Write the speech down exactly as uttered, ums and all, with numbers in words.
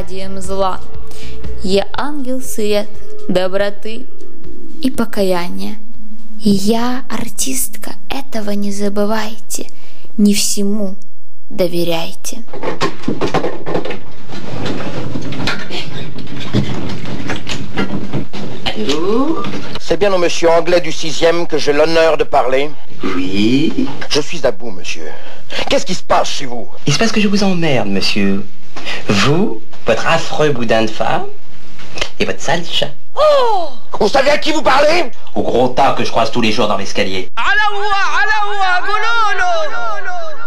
исчадием зла. Я ангел свет, доброты и покаяния. И я артистка, этого не забывайте, не всему доверяйте. Allô? C'est bien au monsieur anglais du sixième que j'ai l'honneur de parler. Oui. Je suis à bout, monsieur. Qu'est-ce qui se passe chez vous? Il se passe que je vous emmerde, monsieur. Vous, votre affreux boudin de femme, et votre sale chat. Oh! Vous savez à qui vous parlez? Au gros tas que je croise tous les jours dans l'escalier.